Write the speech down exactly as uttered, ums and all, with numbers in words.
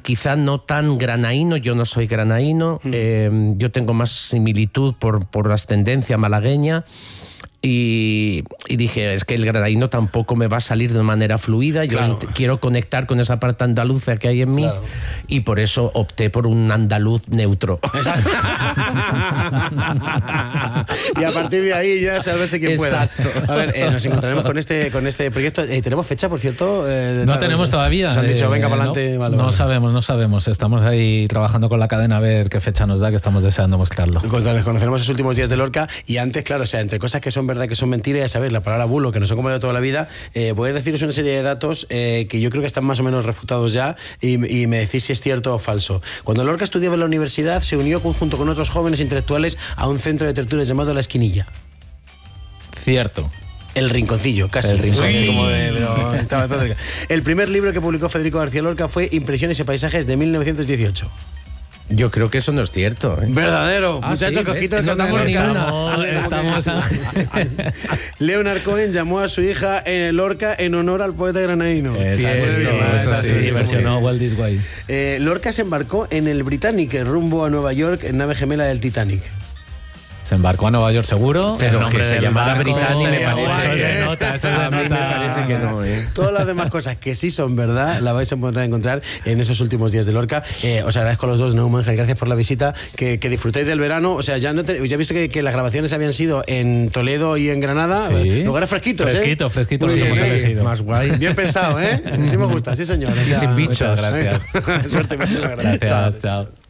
quizá no tan granaíno, yo no soy granaíno, mm. eh, yo tengo más similitud por, por ascendencia malagueña. Y, y dije, es que el granaíno tampoco me va a salir de manera fluida, yo claro. quiero conectar con esa parte andaluza que hay en mí, claro. y por eso opté por un andaluz neutro. Exacto. Y a partir de ahí ya sálvese quien Exacto. pueda. A ver, eh, nos encontraremos con este, con este proyecto. Eh, ¿Tenemos fecha, por cierto? Eh, no tenemos todavía. Nos han dicho, venga, eh, para adelante. No, vale, no vale. sabemos, no sabemos. Estamos ahí trabajando con la cadena a ver qué fecha nos da, que estamos deseando mostrarlo. Cuando conoceremos los últimos días de Lorca, y antes, claro, o sea, entre cosas que son verdad, que son mentiras, ya sabéis, la palabra bulo, que nos han comido toda la vida, eh, voy a deciros una serie de datos eh, que yo creo que están más o menos refutados ya, y, y me decís si es cierto o falso. Cuando Lorca estudiaba en la universidad, se unió junto con otros jóvenes intelectuales a un centro de tertulias llamado La Esquinilla. Cierto. El Rinconcillo, casi. El Rinconcillo. Como de, pero estaba todo cerca. El primer libro que publicó Federico García Lorca fue Impresiones y Paisajes, de mil novecientos dieciocho. Yo creo que eso no es cierto, ¿eh? Verdadero. Ah, muchachos, sí, cojitos. no damos ni una. Estamos, estamos Leonard Cohen llamó a su hija en Lorca en honor al poeta granaíno. Exacto, eso sí, sí, versionó Walt This Way. Eh, Lorca se embarcó en el Britannic rumbo a Nueva York en nave gemela del Titanic. Se embarcó a Nueva York seguro. Pero que se llamara Britannic me parece. parece. Eso es de nota, eso es de A mí me nota. parece que no, ¿eh? Todas las demás cosas que sí son verdad la vais a poder encontrar en esos últimos días de Lorca. Eh, os agradezco a los dos, Neumann, gracias por la visita, que, que disfrutéis del verano. O sea, ya, no te, ya he visto que, que las grabaciones habían sido en Toledo y en Granada. Sí. Lugares fresquitos, Fresquito, ¿eh? fresquitos Muy los hemos bien, elegido. Más guay. Bien pensado, ¿eh? Sí me gusta, sí señor. O sea, sin bichos. Muchas gracias. Suerte, muchísimas gracias. Gracias, chao.